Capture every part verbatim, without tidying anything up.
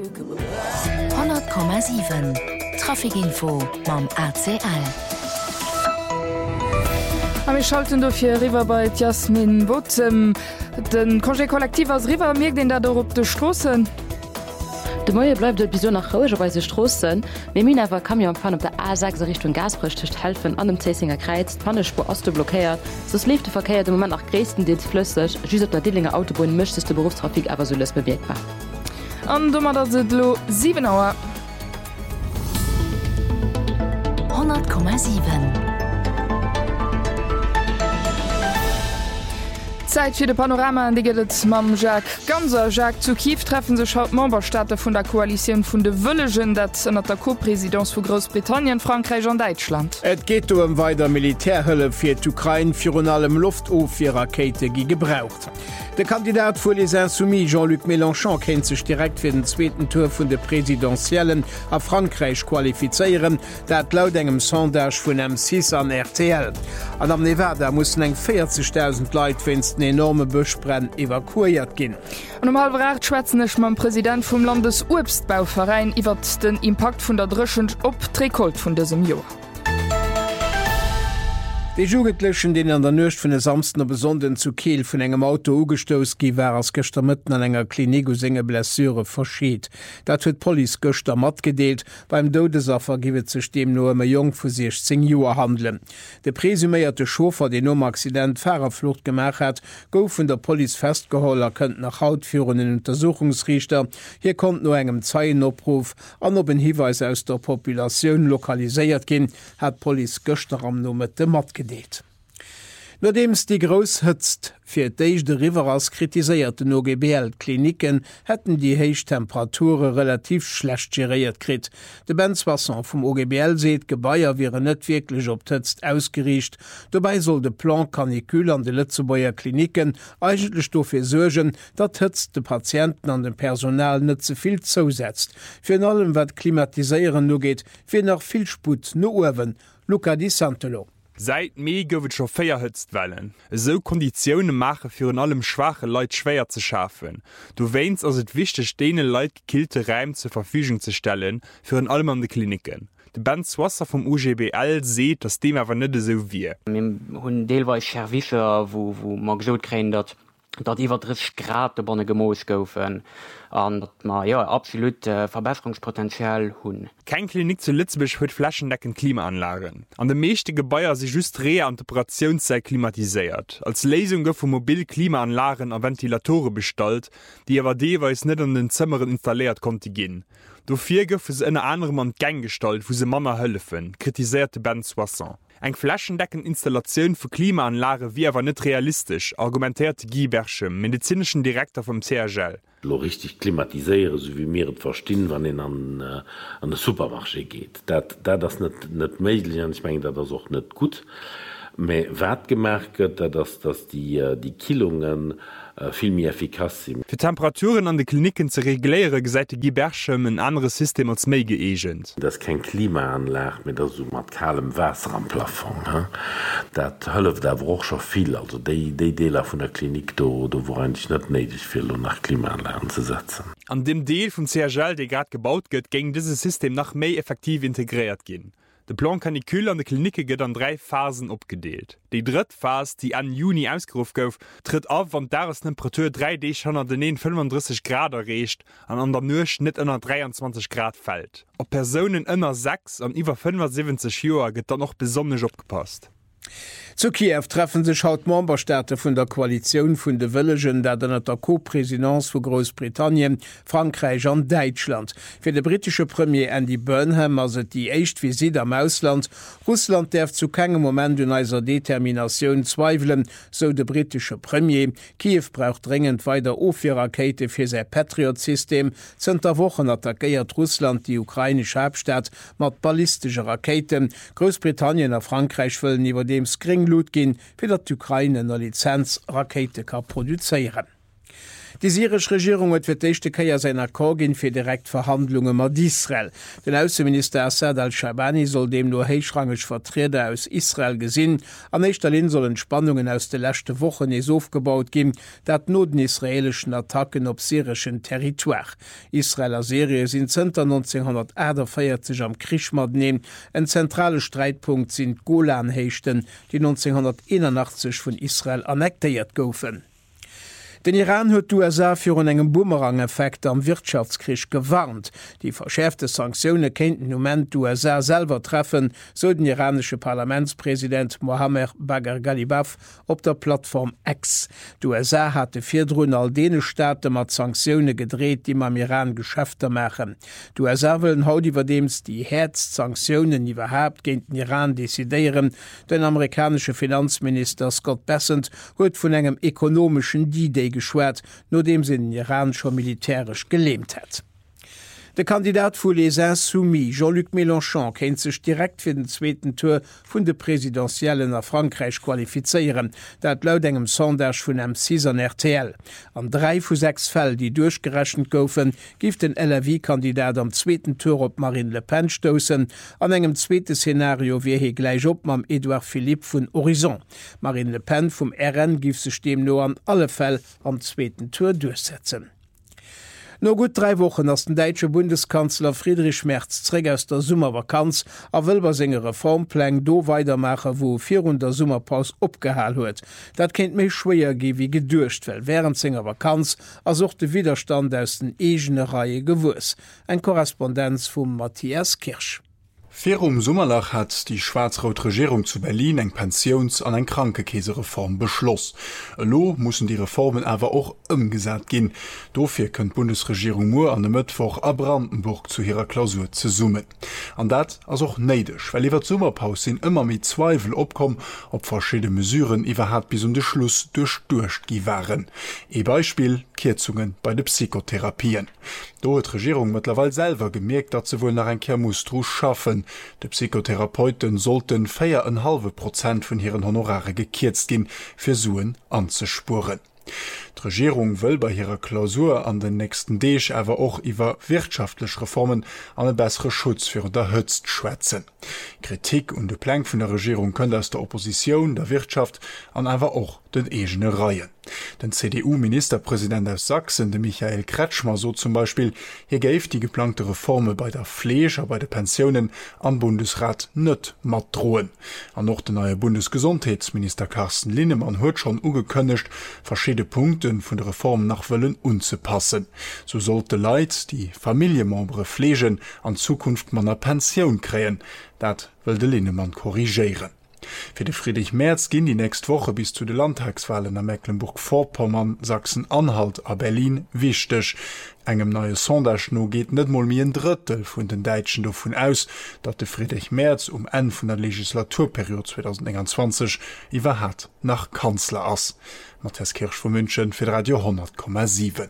hundert Komma sieben Trafikinfo mam A C L. Am ich schalten do fir River bei Jasmin Wutzem den Kongé kollektiv aus River mir den dat op de Strossen. De Moie bleibt bis nach Rauweise Strossen. Min awer kam jo fan op der A sechs Richtung Gasbrüchtcht helfen an dem Zesinger Kreiz, Pannespur Oste blockéiert. Sos lief de Verkehr dem moment nach Gräessten Deels flüssig, just op der Dillinger Autobahn mischtest de Berufstrafik awer so les bewegbar. An dummer dat se lo sieben Auer. hundert Komma sieben. Zeit für de Panorama an diget mam Jacques Ganser Jacques zu Kiew treffen se schaut Memberstaate vun der Koalition vun de Wëllegen, dat an der Co-Präsidentz vu Großbritannien, Frankreich an Deutschland. Et geht um weiter Militärhëlle fir d'Ukraine fir allem Luftof fir Rakete gi gebraucht. Der Kandidat vu les Insoumis Jean-Luc Mélenchon kennt sech direkt fir den zweiten Tour vun de Präsidentiellen a Frankreich qualifizieren, dat laut engem Sondage vun M sechs an R T L. An am Nevada mussssen eng vierzigtausend Leiit finsten enorme Buschbrenn evakuiert ginn. An um halb schwätzenech mam Präsident vum Landesobstbauverein iwwer den Impact vun der Drschend op Trekolt vun desem Joer. Die Jugendlichen, die an der Nøcht vun de samsten besonden zu Kiel vun engem Auto ugestoos gi war as Göster Mëtten an enger Klinik senge Blessure verschiet. Dat huet Poli Göster mat gedeelt, beim Dodesaffer giwet zech dem no emmmer Jong vu sechzehn Joer handeln. De presuméierte Schofer, den um Accident Fahrerflucht gemach hat, gouf vun der Poli festgeholler kënnt nach Haut führen den Untersuchungsrichter. Hier kommt no engem Zeienopruf an op en Hiweis aus der Populationun lokaliséiert gin, hat Poli Göster am no met de mat gedeelt. Nodems die Gros hëtzt fir déich de Riverers kritiséierten O G B L-Kliniken hätten die héich Temperature relativ schlecht geréiert krit. De Benzwasser vum O G B L seet Gebaier wiere net wirklich op d'ëtzt ausgeriecht. Dobei soll de Plan Kanikül an de Lützebauer Kliniken eigentlich dofir sorgen, dat hëtzt de Patienten an dem Personal net zuviel zusetzt. Fir allem wat klimatiseieren no geht, fir nach viel Sput no Uwen. Luca Di Santelo. Seit mé gowet scho féier hëtzt wellen. So Konditionioune mache fir an allem schwache Leiit schwéier ze schafen. Du weinst ass et wichtech dee Leiit kilte Reim zur Verfügung ze stellen fir an allem an de Kliniken. De Benzwasser vom U G B L seet, dats dem awer net so wie. hunn Deelweis Servifer, wo, wo mag so kräen dat. dat iwwer dreißig Grad de bonne Gemoos goufen an dat ma ja absolut äh, Verbesserungspotenzial hunn. Kein Klinik zu Lützbech huet flächendeckend Klimaanlagen. An de meeschte Gebäier se just Re an Operationszeit klimatiséiert. Als Lesung gouf vu mobil Klimaanlagen an Ventilatore bestalt, die awer deweis net an den Zëmmeren installiert konnte ginn. Dofir gouf es ënne anderem an Gang stalt, wo se Mammer hëllefen, kritisierte Benzwasser. Eg flächendeckend Installationun vu Klimaanlage wie awer net realistisch, argumentiert Guy Berchem, medizinschen Direktor vom C H L. Lo richtig klimatiseiere, so wie mir verstehen, wann en an, äh, an den Supermarché geht. Dat, dat das net net méiglich, ich mein, dat das auch net gut. Me wat gemerket, dass, dass die, die Killungen äh, viel mehr effikaz sind. Für Temperaturen an de Kliniken ze reguliere gesäite Guy Berchem ein anderes System als méi geegent. Das ist kein Klimaanlag mit so mat kalem Wasser am Plafond. He? Dat hëlleft da auch schon viel. Also die Deler von der Klinik do, do wo eigentlich net neidig viel um nach Klimaanlagen zu setzen. An dem Deel vom C H L, der grad gebaut gëtt, ging dieses System nach méi effektiv integriert gin. De Plan Kanikül an de Klinike gëtt an drei Phasen opgedeelt. Die dritte Phase, die an Juni ausgerufen gouf, tritt auf, wann dares Temperatur drei D schon an den fünfunddreißig Grad erreicht, an an der Nuch net ënner dreiundzwanzig Grad fällt. Op Personen ënner sechs an iwwer fünfundsiebzig Joer gëtt dann noch besonders opgepasst. Zu Kiew treffen sich haut Memberstaate vun der Koalition vun de Wëllegen, dat an der Co-Präsidentz vu Großbritannien, Frankreich an Deutschland. Für de britische Premier Andy Burnham as et die echt Visit am Ausland. Russland derf zu kegem Moment un eiser Determination zweifelen, so de britische Premier. Kiew braucht dringend weiter Ofir-Rakete fir se Patriot-System. Zter Wochen attackiert Russland die ukrainische Hauptstadt mat ballistische Raketen. Großbritannien a Frankreich wollen iwwer dem Skring gin, fir dat d'Ukraine a Lizenz Rakete ka produzéieren. Die syrische Regierung hat für die erste Keier seiner Korgin für direkt Verhandlungen mit Israel. Den Außenminister Assad al-Shabani soll dem nur höchstrangig Vertreter aus Israel gesehen. An nächster Linie sollen Spannungen aus der letzten Woche nicht aufgebaut geben, dat not den israelischen Attacken auf syrischen Territoire. Israel und Syrien sind seit neunzehnhundertachtundsechzig am Krieg mitnehmen. Ein zentraler Streitpunkt sind Golanhöhen, die neunzehnhunderteinundachtzig von Israel annektiert wurden. Den Iran huet d'U S A fir un engem Boomerang-Effekt am Wirtschaftskrieg gewarnt. Die verschärfte Sanktionen kennten im Moment d'U S A selber treffen, so den iranische Parlamentspräsident Mohammed Bagher Ghalibaf op der Plattform X. D'U S A hatte vierdrun all dene Staaten mat Sanktionen gedreht, die am Iran Geschäfte machen. D'U S A wollen haut iwwerdems die Herzsanktionen überhaupt gegen den Iran desideieren. Den amerikanische Finanzminister Scott Bessent huet vun engem ökonomischen D-Day geschwert, nur dem sie den Iran schon militärisch gelähmt hat. Der Kandidat vu les Insoumis, Jean-Luc Mélenchon, kennt sich direkt für den zweiten Tour vun de Präsidentiellen nach Frankreich qualifizieren, dat laut engem Sondage vun M six an R T L. An drei vu sechs Fälle, die durchgerechnet goufen, gift den L R W-Kandidat am zweiten Tour op Marine Le Pen stoßen. An engem zweiten Szenario wie he gleich op mam Edouard Philippe vun Horizon. Marine Le Pen vom R N gift sich dem nur an alle Fälle am zweiten Tour durchsetzen. No gut drei Wochen ass den deitsche Bundeskanzler Friedrich Merz zräg aus der Summervakanz a wëlber senge Reformpläng do weitermacher, wo virun der Summerpaus opgehall huet. Dat kennt méi schwéier gi wie gedurcht, well wären senger Vakanz as och de Widerstand aus den egene Reihe gewus. Ein Korrespondenz vum Matthias Kirsch. Vier um Summerlach hat die Schwarz-Rot-Regierung zu Berlin eng Pensions- an ein Krankekäsereform beschloss. Lo mussen die Reformen aber auch umgesat gehen. Dafür könnt Bundesregierung nur an dem Mittwoch a Brandenburg zu ihrer Klausur zu summen. An dat as auch neidisch, weil iwwer Sommerpause sind immer mit Zweifel opkommen, ob verschiedene Mesuren überhaupt bis um den Schluss durch durchgi waren. E Beispiel Kürzungen bei den Psychotherapien. Da hat die Regierung mittlerweile selber gemerkt, dass sie wohl nach ein Kermustru schaffen. Die Psychotherapeuten sollten vier Komma fünf Prozent von ihren Honorare gekürzt gehen, für Suen anzusporen. Die Regierung will bei ihrer Klausur an den nächsten Tag aber auch über wirtschaftliche Reformen an einen besseren Schutz für der Höchst schwätzen. Kritik und der Plan von der Regierung können aus der Opposition, der Wirtschaft an aber auch den eigenen Reihen. Den C D U-Ministerpräsident aus Sachsen, der Michael Kretschmer, so zum Beispiel, hier gäf die geplante Reformen bei der Pflege, bei den Pensionen am Bundesrat nicht mat drohen. An noch der neue Bundesgesundheitsminister Carsten Linnemann hat schon angekündigt, verschiedene Punkte von der Reform nach Willen anzupassen. So sollte Leid, die Familienmembre pflegen, an Zukunft man eine Pension kriegen. Das will der Linnemann korrigieren. Für den Friedrich Merz gehen die nächste Woche bis zu den Landtagswahlen in Mecklenburg-Vorpommern, Sachsen-Anhalt a Berlin wichtig. Engem neue Sondage no geht net mal mir ein Drittel von den Deutschen davon aus, dass der Friedrich Merz um Ende von der Legislaturperiode zwanzig einundzwanzig überhaupt nach Kanzler ass. Matthias Kirsch von München für Radio hundert Komma sieben.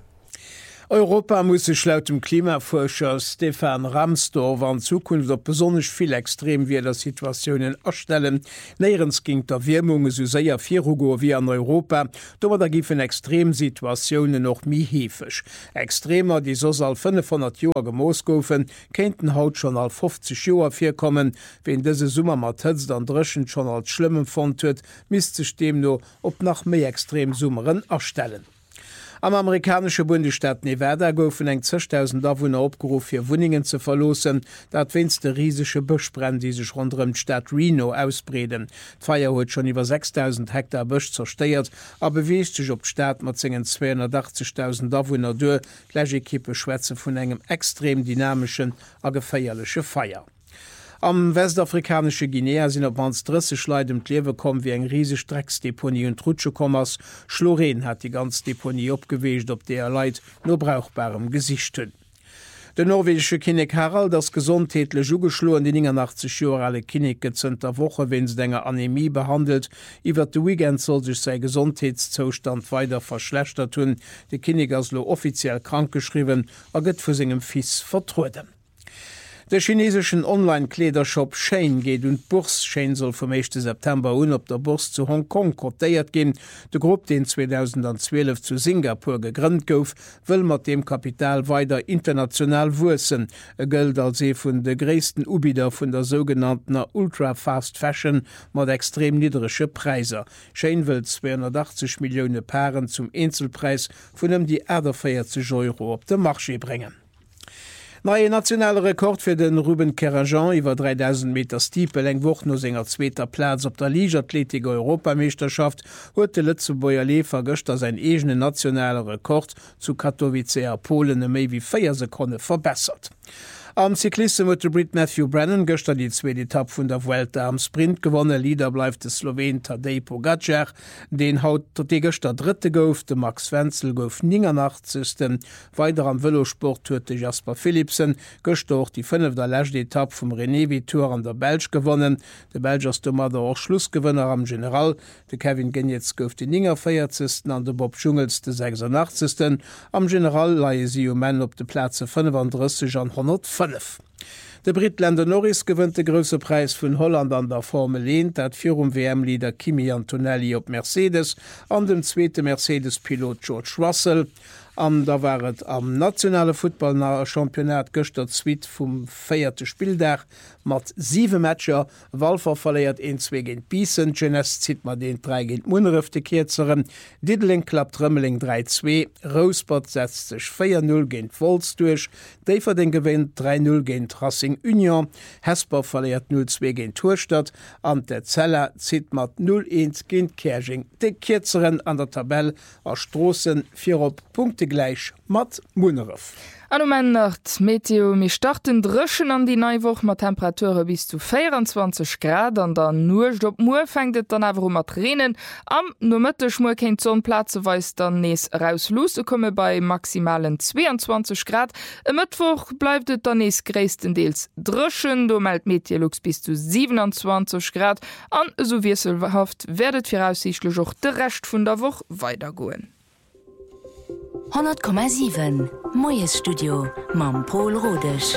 Europa muss sich laut dem Klimaforscher Stefan Ramsdorf an Zukunft op besonders viel extrem wie der Situationen erstellen. Näherens ging der Wärmung so sehr vier wie an Europa, aber da gifen Extremsituationen noch mi hefisch. Extremer, die so al fünfhundert Jahre gemoos goufen, könnten haut schon al fünfzig Jahre vorkommen, wenn diese Summer mat dann dreschen schon als schlimmem fand huet, misst sich dem nur ob nach mehr Extremsummeren erstellen. Am amerikanische Bundesstaat Nevada goufen eng zigtausend Awohner opgerufen, fir Wohnungen zu verlosen, dat winste riesige Buschbrände, die sich rund um die Stadt Reno ausbreden. Feier huet schon über sechstausend Hektar Busch zersteiert, aber beweist sich op Staat mat zingen zweihundertachtzigtausend Awohner durch, gleiche Kippe Schwätze vun engem extrem dynamischen a gefeierliche Feier. Am westafrikanische Guinea sind op ans dreißig Leute im Lewe kommen wie eng riesige Drecksdeponie und Trutschekommers. Schloren hat die ganze Deponie abgewecht, op der Leid nur brauchbarem Gesicht hun. Der norwegische Kinnig Harald das gesundtätle Ugeschlo an den achtzig Jahre alle Kinnig gezünnt der Woche, wenn sie ennger Anämie behandelt. Iwer de Weekend soll sich sein Gesundheitszustand weiter verschlechtert hun. De Kinnig als lo offiziell krankgeschrieben, er gëtt für singem Fies vertruden. Der chinesischen Online-Kledershop Shein geht und Burs Shein soll vom ersten September un op der Burs zu Hongkong kotiert gehen. De Gruppe, den zweitausendzwölf zu Singapur gegründet gouf, will mat dem Kapital weiter international wursen. Er gilt als e vun de größten Ubieder von der sogenannten Ultra Fast Fashion mat extrem niedrigsche Preise. Shein will zweihundertachtzig Millionen Paaren zum Einzelpreis von dem die vierzig Euro op den Marché bringen. Neue nationale Rekord fir den Ruben Kerajan iwwer dreitausend Meter Stiepel eng woch no senger zweter Platz op der Liathletik Europameisterschaft huet de Lützeburger Lefer gëchter sein egene nationale Rekord zu Katowice a Polen méi wie vier Sekunden verbessert. Am Cyklisten huet de Brit Matthew Brennan gëster die zweite Etappe vun der Vuelta am Sprint gewonnen. Lieder bleifft de Slowen Tadej Pogacar, den haut der Gëster dritte gouf, de Max Wenzel gouf neunundachtzigsten Weiter am Velosport huet de Jasper Philipsen gëstoch die fünf der lächte Etappe vum René Vitor an der Belg gewonnen. De Belgers dummer der och Schlussgewënner am General. De Kevin Genetz gouf den vierzigsten an de Bob Dschungels de sechsundachtzigsten Am General laie sie um men op de Plätze fünfunddreißig an hundertfünf. De Britländer Norris gewënnt de grösse Preis vun Holland an der Formel eins, dat vir um W M-Lieder Kimi Antonelli op Mercedes, an dem zweite Mercedes-Pilot George Russell. Am da waret am nationale Footballnaer Championat gëchtert Zwiit vum feierte Spieldach mat sieben Matscher, Walfer verleiert en zwe gin Biesen, Jeunesse zit mat den drei gin Munrifte Kezeren, Diddling klappt Rëmmeling drei zwei, Rosebud setzt sech vier null gin Volz durch, Dafer den gewinnt drei null gin Racing Union, Hesper verleiert null zwei gin Tourstadt, an der Zeller zit mat null eins gin Kerching. De Kezeren an der Tabelle a Strossen vier op Punkte gleich mat Munnerf. An Männercht Meteo mi starten Drschen an die Neuwoch mat Temperature bis zu vierundzwanzig Grad an der Nucht op Mu fängtet dann awer mat Renen. Am no Mëttech Mu kenint Zonplaze weis dann nees rauslose komme bei maximalen zweiundzwanzig Grad. E Mëttwoch bleiftet dann nees gréistendeels Drschen, do meldt Meteorlux bis zu siebenundzwanzig Grad an so wieselhaft werdet fir aussichtlech och de recht vun der Woch weitergoen. hundert Komma sieben Moes Studio mam Paul Rodech.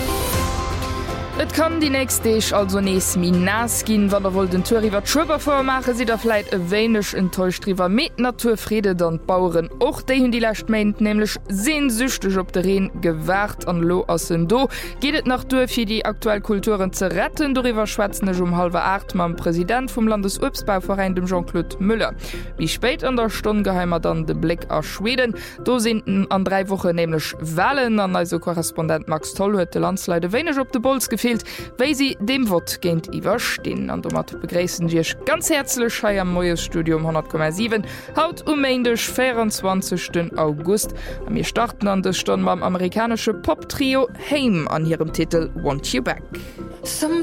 Et kann die nächste Deeg also nees min nass ginn, wann der wo den Touriwwer Truber vormache, si der fleit e wéinech enttäuscht iwwer met Naturfriede dann Bauuren och déi hunn die Lächt meint, nämlichlech sehnsüchtech op de Reen gewahrt an Lo assen do. Geet nach duer fir die aktuell Kulturen ze retten, doiwwer schwätznech um halber acht mam Präsident vum Landesobstbauverein dem Jean-Claude Müller. Wie spéit an der Stongeheimer dann de Blick a Schweden, do sinnten an drei Woche nämlichlech Wellen an also Korrespondent Max Toll huet de Landsleide wéinech op de Bolz gefehlt, weil sie dem Wort géint iwwerstehn. An domat begräessen Dich ganz herzlich schei am Moes Studium hundert Komma sieben haut um Mäendech vierundzwanzigsten August. Am mir starten an de Stonn mam amerikanische Pop-Trio Haim an ihrem Titel Want You Back. Some